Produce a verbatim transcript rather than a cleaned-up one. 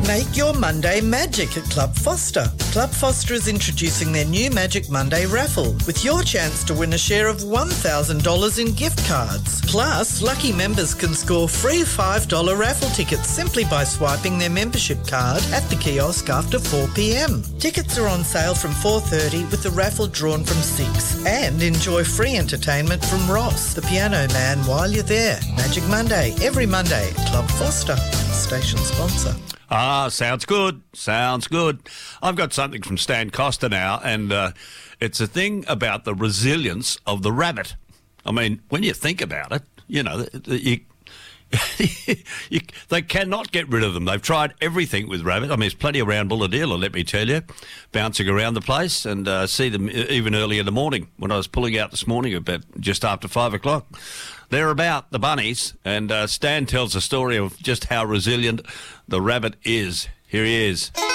Make your Monday magic at Club Foster. Club Foster is introducing their new Magic Monday raffle with your chance to win a share of one thousand dollars in gift cards. Plus, lucky members can score free five dollars raffle tickets simply by swiping their membership card at the kiosk after four p m. Tickets are on sale from four thirty with the raffle drawn from six. And enjoy free entertainment from Ross, the piano man, while you're there. Magic Monday, every Monday at Club Foster, station sponsor. Ah, sounds good. Sounds good. I've got something from Stan Costa now, and uh, it's a thing about the resilience of the rabbit. I mean, when you think about it, you know, you, you, they cannot get rid of them. They've tried everything with rabbit. I mean, there's plenty around Bulahdelah, let me tell you, bouncing around the place, and uh, see them even early in the morning when I was pulling out this morning about just after five o'clock. They're about the bunnies, and uh, Stan tells a story of just how resilient the rabbit is. Here he is.